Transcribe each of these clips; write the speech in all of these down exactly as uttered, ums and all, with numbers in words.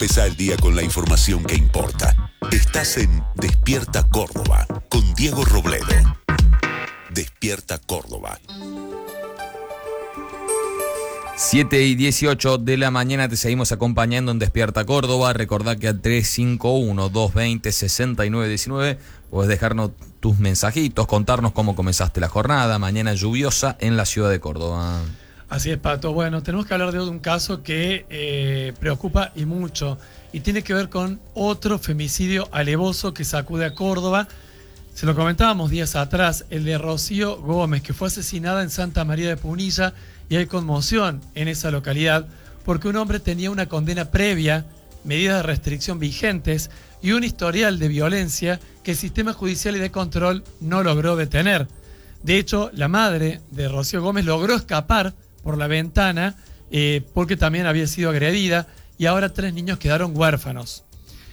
Empezá el día con la información que importa. Estás en Despierta Córdoba con Diego Robledo. Despierta Córdoba. siete y dieciocho de la mañana te seguimos acompañando en Despierta Córdoba. Recordá que al tres cinco uno, dos dos cero, seis nueve uno nueve podés dejarnos tus mensajitos, contarnos cómo comenzaste la jornada. Mañana lluviosa en la ciudad de Córdoba. Así es, Pato. Bueno, tenemos que hablar de un caso que eh, preocupa y mucho, y tiene que ver con otro femicidio alevoso que sacude a Córdoba. Se lo comentábamos días atrás, el de Rocío Gómez, que fue asesinada en Santa María de Punilla, y hay conmoción en esa localidad porque un hombre tenía una condena previa, medidas de restricción vigentes y un historial de violencia que el sistema judicial y de control no logró detener. De hecho, la madre de Rocío Gómez logró escapar por la ventana eh, porque también había sido agredida, y ahora tres niños quedaron huérfanos.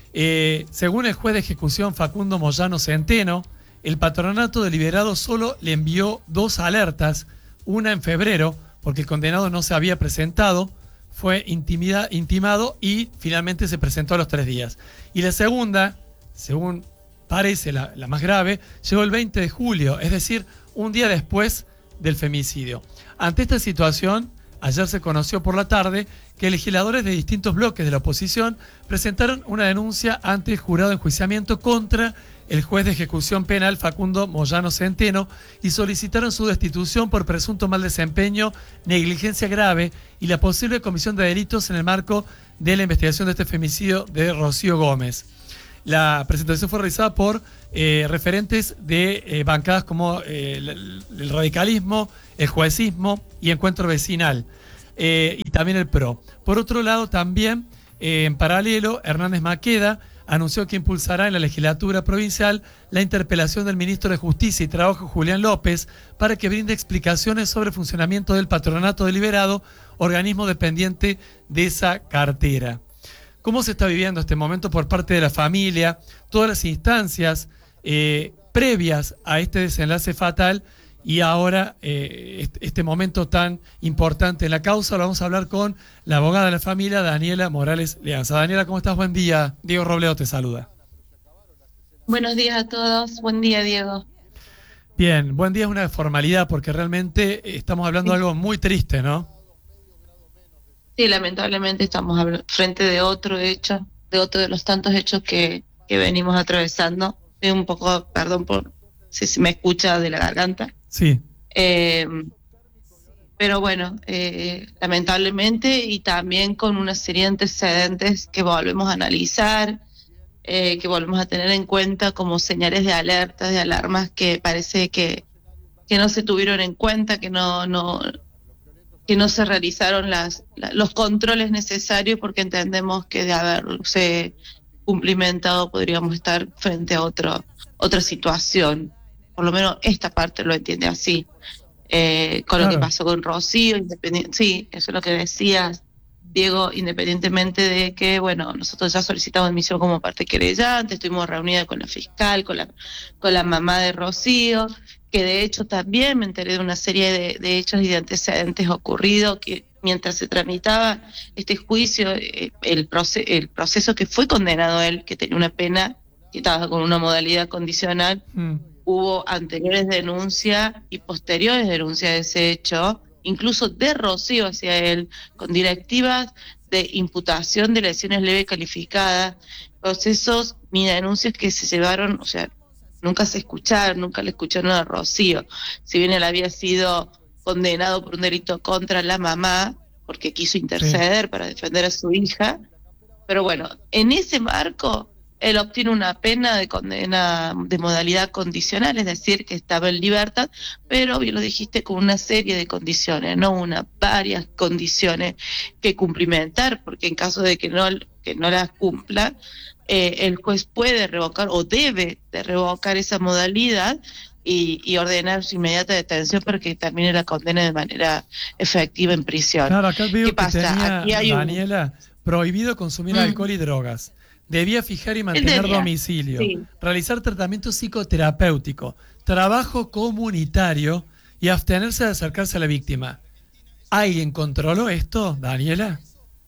Eh, según el juez de ejecución Facundo Moyano Centeno, el patronato deliberado solo le envió dos alertas, una en febrero, porque el condenado no se había presentado, fue intimida, intimado y finalmente se presentó a los tres días. Y la segunda, según parece la, la más grave, llegó el veinte de julio, es decir, un día después del femicidio. Ante esta situación, ayer se conoció por la tarde que legisladores de distintos bloques de la oposición presentaron una denuncia ante el jurado de enjuiciamiento contra el juez de ejecución penal Facundo Moyano Centeno y solicitaron su destitución por presunto mal desempeño, negligencia grave y la posible comisión de delitos en el marco de la investigación de este femicidio de Rocío Gómez. La presentación fue realizada por eh, referentes de eh, bancadas como eh, el, el radicalismo, el juecismo y Encuentro Vecinal, eh, y también el P R O. Por otro lado, también, eh, en paralelo, Hernández Maqueda anunció que impulsará en la legislatura provincial la interpelación del ministro de Justicia y Trabajo, Julián López, para que brinde explicaciones sobre el funcionamiento del patronato deliberado, organismo dependiente de esa cartera. ¿Cómo se está viviendo este momento por parte de la familia? Todas las instancias eh, previas a este desenlace fatal y ahora eh, este, este momento tan importante en la causa. Lo vamos a hablar con la abogada de la familia, Daniela Morales Leanza. Daniela, ¿cómo estás? Buen día. Diego Robledo te saluda. Buenos días a todos. Buen día, Diego. Bien, buen día es una formalidad porque realmente estamos hablando sí. de algo muy triste, ¿no? Sí, lamentablemente estamos frente de otro hecho, de otro de los tantos hechos que, que venimos atravesando. Estoy un poco, perdón por si se me escucha de la garganta. Sí. Eh, pero bueno, eh, lamentablemente, y también con una serie de antecedentes que volvemos a analizar, eh, que volvemos a tener en cuenta como señales de alerta, de alarmas que parece que, que no se tuvieron en cuenta, que no... no que no se realizaron las, la, los controles necesarios, porque entendemos que de haberse cumplimentado podríamos estar frente a otro, otra situación. Por lo menos esta parte lo entiende así. Eh, con claro. Lo que pasó con Rocío, independiente, sí, eso es lo que decías, Diego, independientemente de que, bueno, nosotros ya solicitamos admisión como parte querellante, estuvimos reunidas con la fiscal, con la, con la mamá de Rocío, que de hecho también me enteré de una serie de, de hechos y de antecedentes ocurridos que mientras se tramitaba este juicio, eh, el, proce- el proceso que fue condenado él, que tenía una pena, que estaba con una modalidad condicional, mm. hubo anteriores denuncias y posteriores denuncias de ese hecho, incluso de Rocío hacia él, con directivas de imputación de lesiones leves calificadas, procesos ni denuncias que se llevaron, o sea, nunca se escucharon, nunca le escucharon a Rocío. Si bien él había sido condenado por un delito contra la mamá, porque quiso interceder sí. para defender a su hija, pero bueno, en ese marco, él obtiene una pena de condena de modalidad condicional, es decir, que estaba en libertad, pero bien lo dijiste, con una serie de condiciones, no una, varias condiciones que cumplimentar, porque en caso de que no, que no las cumpla, Eh, el juez puede revocar o debe de revocar esa modalidad y, y ordenar su inmediata detención para que termine la condena de manera efectiva en prisión. Claro, acá veo ¿Qué que pasa? tenía, Aquí hay Daniela, un... prohibido consumir mm. alcohol y drogas. Debía fijar y mantener debía, domicilio, sí. realizar tratamiento psicoterapéutico, trabajo comunitario y abstenerse de acercarse a la víctima. ¿Alguien controló esto, Daniela?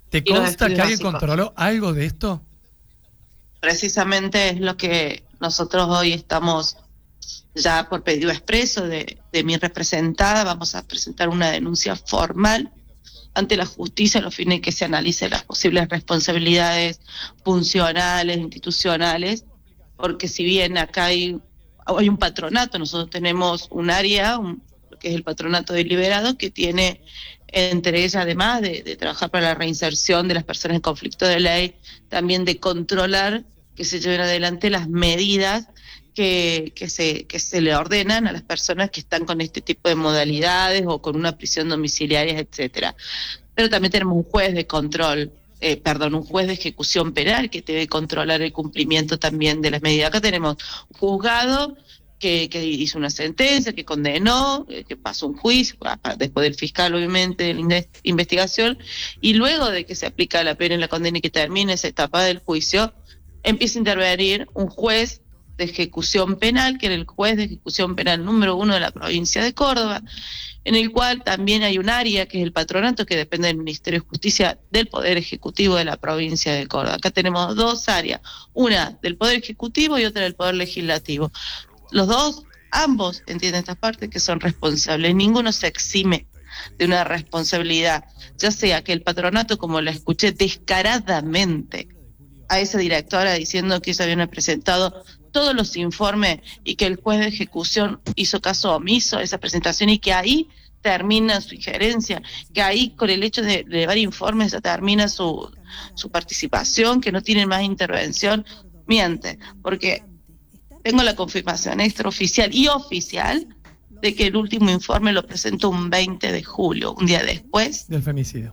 ¿Te y los consta que estudios alguien básicos. controló algo de esto? Precisamente es lo que nosotros hoy estamos, ya por pedido expreso de, de mi representada, vamos a presentar una denuncia formal ante la justicia a los fines de que se analicen las posibles responsabilidades funcionales, institucionales, porque si bien acá hay, hay un patronato, nosotros tenemos un área, un, que es el patronato deliberado, que tiene entre ellas, además de, de trabajar para la reinserción de las personas en conflicto de ley, también de controlar que se lleven adelante las medidas que, que, se, que se le ordenan a las personas que están con este tipo de modalidades o con una prisión domiciliaria, etcétera. Pero también tenemos un juez de control, eh, perdón, un juez de ejecución penal que debe controlar el cumplimiento también de las medidas. Acá tenemos un juzgado que, que hizo una sentencia, que condenó, eh, que pasó un juicio, después del fiscal, obviamente, de la investigación, y luego de que se aplica la pena en la condena y que termine esa etapa del juicio, empieza a intervenir un juez de ejecución penal, que era el juez de ejecución penal número uno de la provincia de Córdoba, en el cual también hay un área, que es el patronato, que depende del Ministerio de Justicia del Poder Ejecutivo de la provincia de Córdoba. Acá tenemos dos áreas, una del Poder Ejecutivo y otra del Poder Legislativo. Los dos, ambos entienden estas partes que son responsables, ninguno se exime de una responsabilidad, ya sea que el patronato, como la escuché descaradamente a esa directora diciendo que ellos habían presentado todos los informes y que el juez de ejecución hizo caso omiso a esa presentación y que ahí termina su injerencia, que ahí con el hecho de llevar informes ya termina su, su participación, que no tienen más intervención, miente, porque tengo la confirmación extraoficial y oficial de que el último informe lo presentó un veinte de julio, un día después Del femicidio.